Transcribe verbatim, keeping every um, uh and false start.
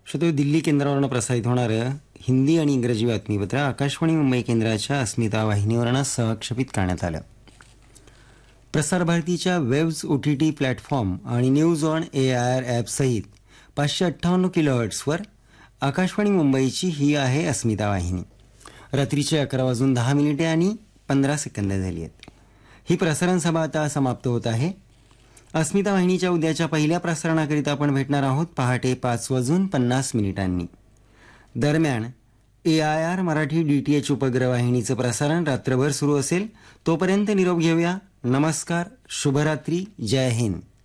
श्रोते, दिल्ली केंद्रावरून प्रसारित होणारं हिंदी आणि इंग्रजी बातमीपत्र आकाशवाणी मुंबई केंद्राच्या अस्मिता वाहिनीवरून सहक्षेपित करण्यात आलं. प्रसार भारतीच्या webs O T T platform आणि news on A I R app सहित पाचशे अठ्ठावन्न किलोहर्ट्सवर आकाशवाणी मुंबईची ही आहे अस्मिता वाहिनी. रात्रीचे अकरा वाजून दहा मिनिटे आणि पंधरा सेकंद झाली आहेत. ही प्रसारण सभा आता समाप्त होत आहे. अस्मिता वाहिनीच्या उद्याच्या पहिल्या प्रसारणाकरिता आपण भेटणार आहोत पहाटे पाच वाजून पन्नास मिनिटांनी. दरम्यान ए I R Marathi D T H उपग्रह वाहिनीचं प्रसारण रात्रभर सुरू असेल. तोपर्यंत निरोप घेऊया. नमस्कार, शुभरात्री, जय हिंद.